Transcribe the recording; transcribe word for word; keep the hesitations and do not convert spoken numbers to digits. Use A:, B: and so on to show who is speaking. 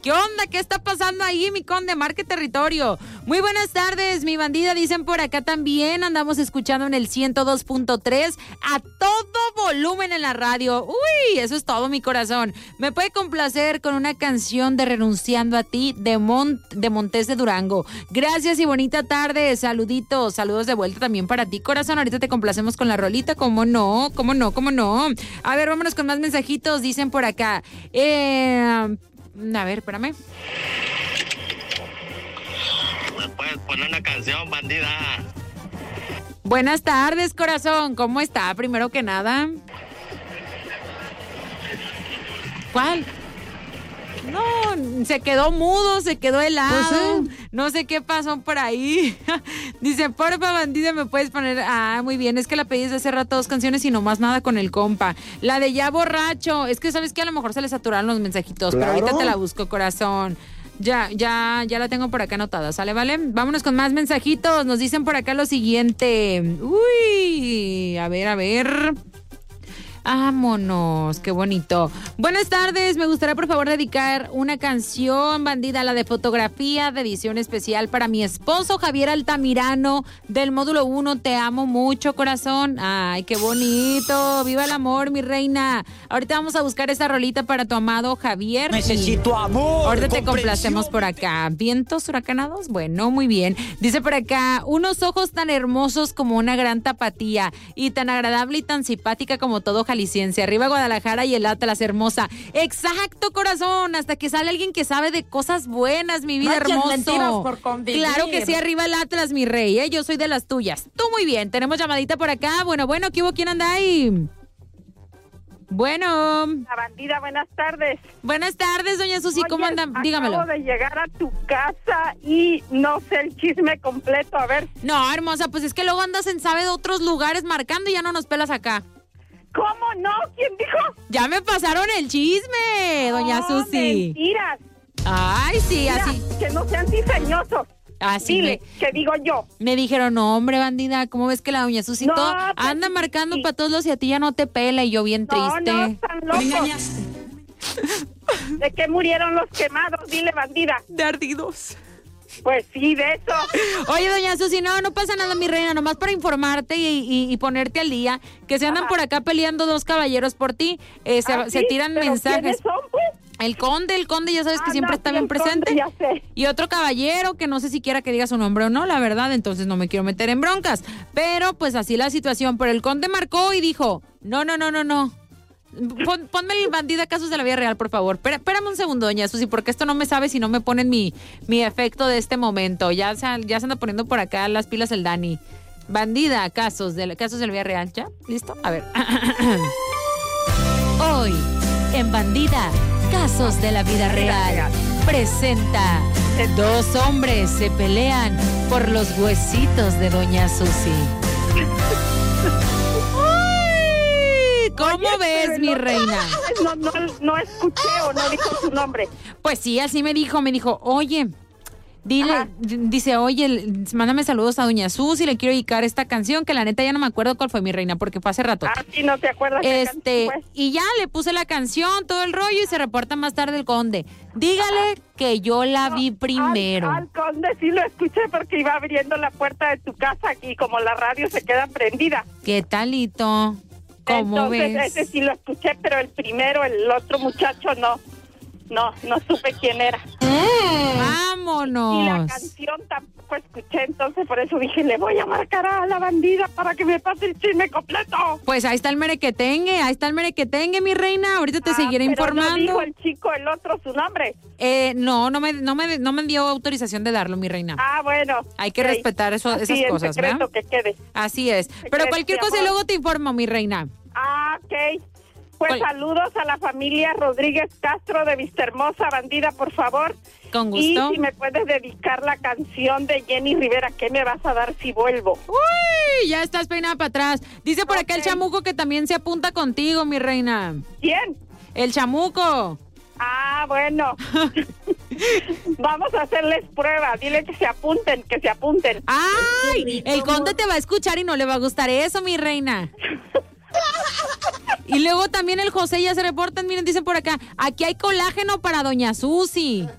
A: ¿Qué onda? ¿Qué está pasando ahí, mi conde? Marque territorio. Muy buenas tardes, mi bandida. Dicen por acá también. Andamos escuchando en el ciento dos punto tres a todo volumen en la radio. Uy, eso es todo, mi corazón. Me puede complacer con una canción de Renunciando a ti de, Mont de Montes de Durango. Gracias y bonita tarde. Saluditos, saludos de vuelta también para ti, corazón. Ahorita te complacemos con la rolita. ¿Cómo no? ¿Cómo no? ¿Cómo no? A ver, vámonos con más mensajitos. Dicen por acá. Eh... A ver, espérame.
B: ¿Me puedes poner una canción, bandida?
A: Buenas tardes, corazón. ¿Cómo está? Primero que nada. ¿Cuál? No, se quedó mudo, se quedó helado. Pues sí. No sé qué pasó por ahí. Dice, porfa, bandida, ¿me puedes poner? Ah, muy bien, es que la pedí desde hace rato dos canciones y nomás nada con el compa. La de Ya Borracho. Es que sabes que a lo mejor se le saturaron los mensajitos, claro. Pero ahorita te la busco, corazón. Ya, ya, ya la tengo por acá anotada, ¿sale, vale? Vámonos con más mensajitos. Nos dicen por acá lo siguiente. Uy, a ver, a ver... Vámonos, qué bonito. Buenas tardes, me gustaría por favor dedicar una canción, bandida, la de fotografía de edición especial para mi esposo Javier Altamirano del módulo uno. Te amo mucho, corazón. Ay, qué bonito. Viva el amor, mi reina. Ahorita vamos a buscar esa rolita para tu amado Javier.
C: Necesito amor.
A: Ahorita te complacemos por acá. ¿Vientos huracanados? Bueno, muy bien. Dice por acá, unos ojos tan hermosos como una gran tapatía y tan agradable y tan simpática como todo jalisciense. Arriba Guadalajara y el Atlas, hermosa. Exacto, corazón. Hasta que sale alguien que sabe de cosas buenas, mi vida,
C: no
A: hermoso.
C: Por
A: claro que sí, arriba el Atlas, mi rey, ¿eh? Yo soy de las tuyas. Tú muy bien. Tenemos llamadita por acá. Bueno, bueno, ¿qué hubo? ¿Quién anda ahí? Bueno.
D: La bandida, buenas tardes.
A: Buenas tardes, doña Susi.
D: Oye,
A: ¿cómo anda? Dígamelo.
D: Acabo de llegar a tu casa y no sé el chisme completo. A ver.
A: No, hermosa, pues es que luego andas en sabe de otros lugares marcando y ya no nos pelas acá.
D: ¿Cómo no? ¿Quién dijo?
A: Ya me pasaron el chisme, doña
D: no,
A: Susi.
D: Mentiras.
A: Ay, sí,
D: Mira,
A: así.
D: Que no sean cizañosos.
A: Así
D: Dile,
A: me,
D: que digo yo.
A: Me dijeron, no, hombre, bandida, ¿cómo ves que la doña Susi
D: no,
A: todo
D: pues,
A: anda
D: sí,
A: marcando
D: sí.
A: para todos los y a ti ya no te pela? Y yo bien triste.
D: No, no, están locos. ¿De qué murieron los quemados? Dile, bandida.
A: De ardidos.
D: Pues sí, de eso.
A: Oye, doña Susi, no, no pasa nada, mi reina, nomás para informarte y, y, y ponerte al día, que se andan Ajá. por acá peleando dos caballeros por ti, eh, se,
D: ¿Ah,
A: se
D: sí?
A: tiran
D: ¿Pero
A: mensajes.
D: ¿Quiénes son, pues?
A: El conde, el conde, ya sabes
D: ah,
A: que siempre
D: no,
A: está
D: sí,
A: bien presente.
D: Conde, ya sé.
A: Y otro caballero que no sé si quiera que diga su nombre o no, la verdad, entonces no me quiero meter en broncas. Pero pues así la situación. Pero el conde marcó y dijo, no, no, no, no, no. Pon, ponme el bandida casos de la vida real, por favor. Espera, espérame un segundo, doña Susi, porque esto no me sabe si no me ponen mi, mi efecto de este momento. Ya se, ya se anda poniendo por acá las pilas el Dani. Bandida, casos de, casos de la vida real. ¿Ya? ¿Listo? A ver. Hoy, en Bandida, casos de la vida real, presenta dos hombres se pelean por los huesitos de doña Susi. ¿Cómo Oye, ves, mi no, reina?
D: No, no, no escuché o no dijo su nombre.
A: Pues sí, así me dijo, me dijo, oye, dile, Ajá. dice, oye, mándame saludos a doña Susi, le quiero dedicar esta canción, que la neta ya no me acuerdo cuál fue, mi reina, porque fue hace rato.
D: Ah, sí, no te acuerdas.
A: Este, canción, pues. Y ya le puse la canción, todo el rollo, y se reporta más tarde el conde. Dígale Ajá. que yo la vi no, primero.
D: Al, al conde sí lo escuché porque iba abriendo la puerta de tu casa y como la radio se queda prendida.
A: ¿Qué talito? ¿Cómo
D: Entonces,
A: ves?
D: Ese sí lo escuché, pero el primero, el otro muchacho, no. No, no supe quién era.
A: Mm, ¡Vámonos!
D: Y la canción tampoco escuché, entonces por eso dije, le voy a marcar a la bandida para que me pase el chisme completo.
A: Pues ahí está el merequetengue, ahí está el merequetengue, mi reina. Ahorita te
D: ah,
A: seguiré
D: pero
A: informando.
D: ¿No dijo el chico, el otro, su nombre?
A: Eh, no, no me, no me, no me dio autorización de darlo, mi reina.
D: Ah, bueno.
A: Hay que
D: okay.
A: respetar eso,
D: Así,
A: esas cosas,
D: ¿verdad?
A: ¿verdad?
D: Que quede.
A: Así es.
D: Secreto,
A: pero cualquier cosa
D: amor.
A: luego te informo, mi reina.
D: Ah, ok. Pues
A: ¿Cuál?
D: Saludos a la familia Rodríguez Castro de Vistahermosa, bandida, por favor.
A: Con gusto.
D: Y si me puedes dedicar la canción de Jenny Rivera, ¿qué me vas a dar si vuelvo?
A: Uy, ya estás peinada para atrás. Dice por okay. acá el chamuco que también se apunta contigo, mi reina.
D: ¿Quién?
A: El chamuco.
D: Ah, bueno. Vamos a hacerles prueba. Dile que se apunten, que se apunten.
A: ¡Ay! El conde te va a escuchar y no le va a gustar eso, mi reina. Y luego también el José ya se reportan, miren, dicen por acá, aquí hay colágeno para doña Susi.